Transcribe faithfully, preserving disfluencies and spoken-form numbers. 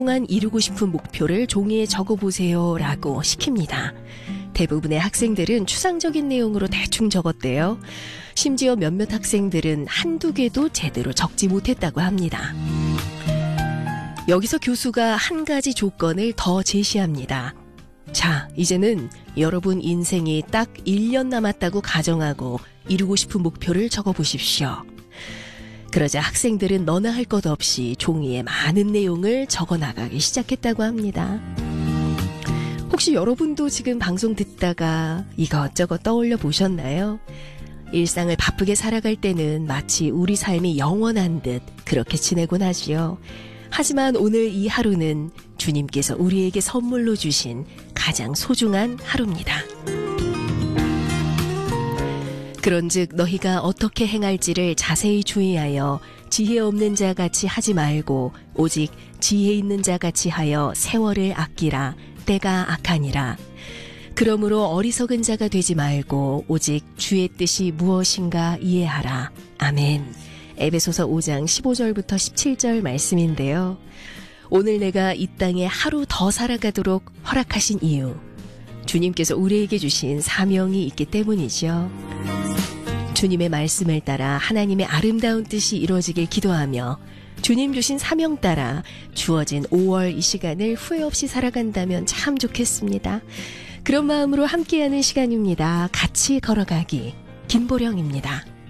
동안 이루고 싶은 목표를 종이에 적어보세요 라고 시킵니다. 대부분의 학생들은 추상적인 내용으로 대충 적었대요. 심지어 몇몇 학생들은 한두 개도 제대로 적지 못했다고 합니다. 여기서 교수가 한 가지 조건을 더 제시합니다. 자, 이제는 여러분 인생이 딱 일 년 남았다고 가정하고 이루고 싶은 목표를 적어보십시오. 그러자 학생들은 너나 할 것 없이 종이에 많은 내용을 적어나가기 시작했다고 합니다. 혹시 여러분도 지금 방송 듣다가 이것저것 떠올려 보셨나요? 일상을 바쁘게 살아갈 때는 마치 우리 삶이 영원한 듯 그렇게 지내곤 하지요. 하지만 오늘 이 하루는 주님께서 우리에게 선물로 주신 가장 소중한 하루입니다. 그런즉 너희가 어떻게 행할지를 자세히 주의하여 지혜 없는 자 같이 하지 말고 오직 지혜 있는 자 같이 하여 세월을 아끼라. 때가 악하니라. 그러므로 어리석은 자가 되지 말고 오직 주의 뜻이 무엇인가 이해하라. 아멘. 에베소서 오 장 십오 절부터 십칠 절 말씀인데요. 오늘 내가 이 땅에 하루 더 살아가도록 허락하신 이유, 주님께서 우리에게 주신 사명이 있기 때문이죠. 주님의 말씀을 따라 하나님의 아름다운 뜻이 이루어지길 기도하며 주님 주신 사명 따라 주어진 오월 이 시간을 후회 없이 살아간다면 참 좋겠습니다. 그런 마음으로 함께하는 시간입니다. 같이 걸어가기, 김보령입니다.